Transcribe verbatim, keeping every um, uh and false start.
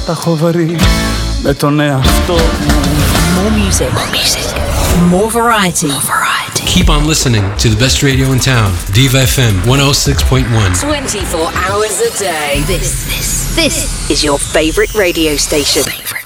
τα έχω βρει με τον εαυτό μου. More music, more music, more variety, more variety. Keep on listening to the best radio in town, Diva F M one oh six point one. twenty-four hours a day. This, this, this is your favorite radio station. Favorite.